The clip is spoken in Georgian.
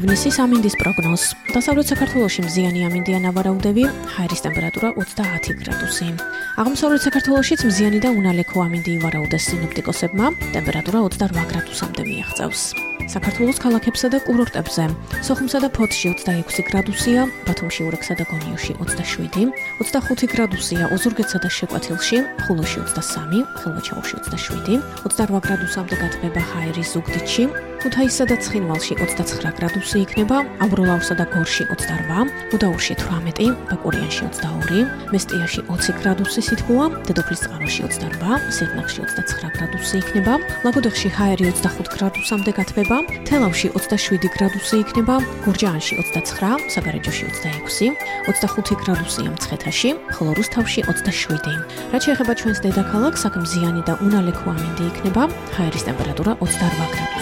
ვნისის ამინდის პროგნოზ. დასავლეთ საქართველოში მზიანი ამინდია ნავარაუდები, ჰაერის ტემპერატურა 30 გრადუსი. აღმოსავლეთ საქართველოშიც მზიანი და უნალექო ამინდი ივარაუდეს სინოპტიკოსებმა, ტემპერატურა 28 გრადუსამდე მიაღწევს. საქართველოს ქალაქებსა და კურორტებზე. სოხუმსა და ფოთში 26 გრადუსია, ბათუმში, ურექსა და გონიოში 27, 25 გრადუსია ოზურგეთსა და შეკვეთილში, ხულოში 23, ხილვაჩაუში 27, 28 გრადუსამდე გათბება ჰაერი ზუგდიდში, ქუთაისსა და ცხინვალში 29 გრადუსი იქნება, ამბროლაურსა და გორში 28, გუდაურში 18, ბაკურიანში 22, მესტიაში 20 გრადუსი სითბოა, დედოფლისწყაროში 28, სიღნაღში 29 გრადუსი იქნება, ლაგოდეხში ჰაერი 25 გრადუსამდე გათბება, თელავში 27 გრადუსი იქნება, გურჯაანში 29, საგარეჯოში 26, 25 გრადუსია მცხეთაში, ხოლო რუსთავში 27. რაც შეეხება ჩვენს დედაქალაქს, აქ მზიანი და უნალექო ამინდი იქნება, ჰაერის ტემპერატურა 28 გრადუსი.